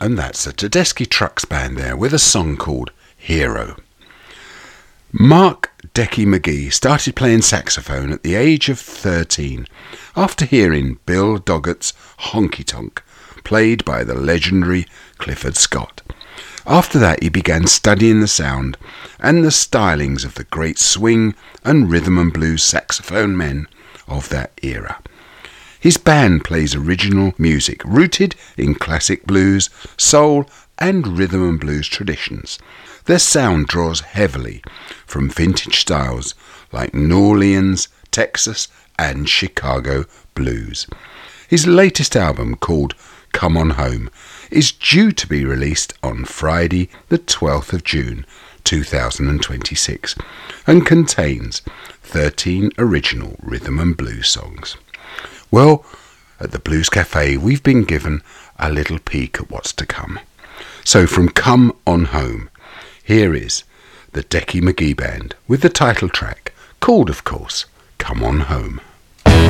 And that's the Tedeschi Trucks Band there with a song called Hero. Mark Decky McGee started playing saxophone at the age of 13 after hearing Bill Doggett's Honky Tonk, played by the legendary Clifford Scott. After that he began studying the sound and the stylings of the great swing and rhythm and blues saxophone men of that era. His band plays original music rooted in classic blues, soul and rhythm and blues traditions. Their sound draws heavily from vintage styles like New Orleans, Texas and Chicago blues. His latest album, called Come On Home, is due to be released on Friday the 12th of June 2026 and contains 13 original rhythm and blues songs. Well, at the Blues Cafe we've been given a little peek at what's to come. So from Come On Home, here is the Decky McGee Band with the title track, called of course Come On Home.